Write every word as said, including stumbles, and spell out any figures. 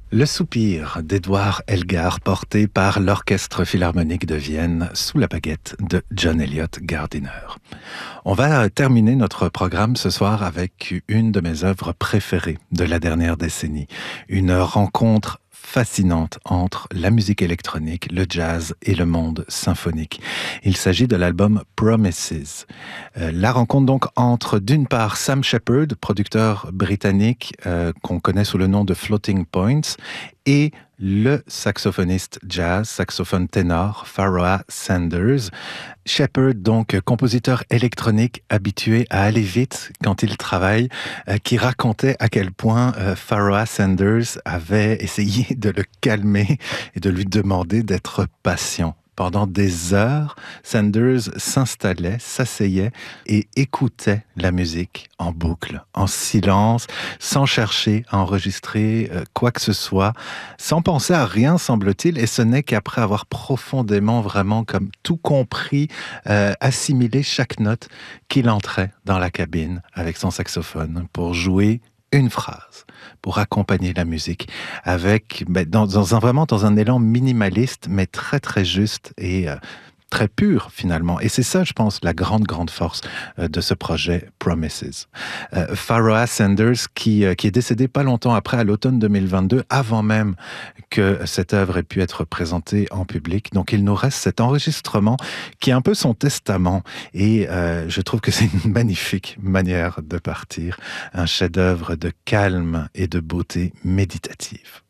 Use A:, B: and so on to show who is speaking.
A: Le soupir d'Edouard Elgar, porté par l'Orchestre Philharmonique de Vienne sous la baguette de John Eliot Gardiner. On va terminer notre programme ce soir avec une de mes œuvres préférées de la dernière décennie. Une rencontre fascinante entre la musique électronique, le jazz et le monde symphonique. Il s'agit de l'album Promises. Euh, la rencontre donc entre d'une part Sam Shepard, producteur britannique euh, qu'on connaît sous le nom de Floating Points, et le saxophoniste jazz, saxophone ténor, Pharoah Sanders. Shepard, donc compositeur électronique habitué à aller vite quand il travaille, euh, qui racontait à quel point euh, Pharoah Sanders avait essayé de le calmer et de lui demander d'être patient. Pendant des heures, Sanders s'installait, s'asseyait et écoutait la musique en boucle, en silence, sans chercher à enregistrer euh, quoi que ce soit, sans penser à rien, semble-t-il, et ce n'est qu'après avoir profondément, vraiment comme tout compris, euh, assimilé chaque note, qu'il entrait dans la cabine avec son saxophone pour jouer une phrase pour accompagner la musique avec ben, dans, dans un vraiment dans un élan minimaliste mais très très juste et euh, très pur finalement. Et c'est ça, je pense, la grande grande force euh, de ce projet Promises. Euh, Pharoah Sanders qui euh, qui est décédé pas longtemps après, à l'automne deux mille vingt-deux, avant même que cette œuvre ait pu être présentée en public. Donc il nous reste cet enregistrement qui est un peu son testament et euh, je trouve que c'est une magnifique manière de partir, un chef-d'œuvre de calme et de beauté méditative.